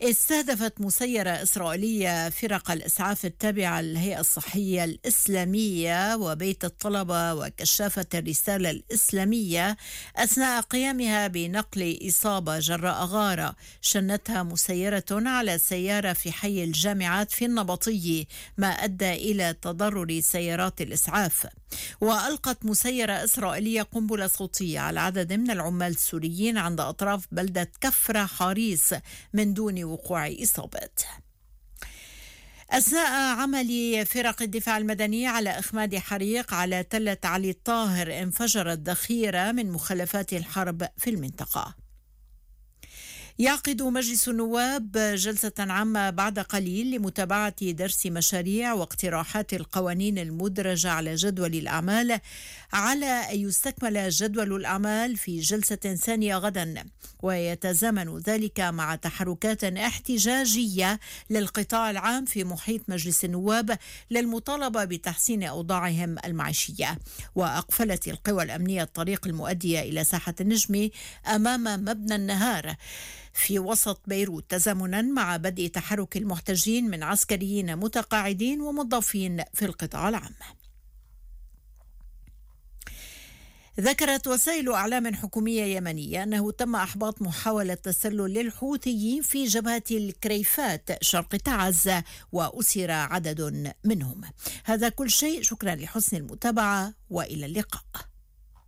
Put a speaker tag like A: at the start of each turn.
A: استهدفت مسيرة إسرائيلية فرق الإسعاف التابعة للهيئة الصحية الإسلامية وبيت الطلبة وكشافة الرسالة الإسلامية أثناء قيامها بنقل إصابة جراء غارة شنتها مسيرة على سيارة في حي الجامعات في النبطي، ما أدى إلى تضرر سيارات الإسعاف. وألقت مسيرة إسرائيلية قنبلة صوتية على عدد من العمال السوريين عند أطراف بلدة كفر حاريس من دون وقوع إصابات. أثناء عمل فرق الدفاع المدني على إخماد حريق على تلة علي الطاهر، انفجرت ذخيرة من مخلفات الحرب في المنطقة. يعقد مجلس النواب جلسة عامة بعد قليل لمتابعة درس مشاريع واقتراحات القوانين المدرجة على جدول الأعمال، على أن يستكمل جدول الأعمال في جلسة ثانية غدا، ويتزامن ذلك مع تحركات احتجاجية للقطاع العام في محيط مجلس النواب للمطالبة بتحسين أوضاعهم المعيشية. وأقفلت القوى الأمنية الطريق المؤدية إلى ساحة النجم أمام مبنى النهار في وسط بيروت، تزامنا مع بدء تحرك المحتجين من عسكريين متقاعدين وموظفين في القطاع العام. ذكرت وسائل أعلام حكومية يمنية أنه تم إحباط محاولة تسلل للحوثيين في جبهة الكريفات شرق تعز، وأسر عدد منهم. هذا كل شيء، شكرا لحسن المتابعة وإلى اللقاء.